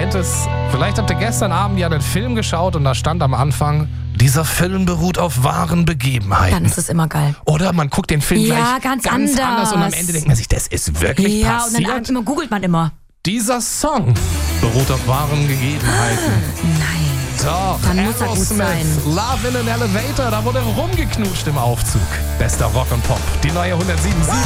kennt es. Vielleicht habt ihr gestern Abend ja einen Film geschaut und da stand am Anfang, dieser Film beruht auf wahren Begebenheiten. Dann ist es immer geil. Oder man guckt den Film gleich ganz anders und am Ende denkt man sich, das ist wirklich passiert. Und dann googelt man immer. Dieser Song beruht auf wahren Gegebenheiten. Nein. Doch, Dann muss er gut sein. Love in an Elevator, da wurde rumgeknutscht im Aufzug. Bester Rock und Pop, die neue 107.7.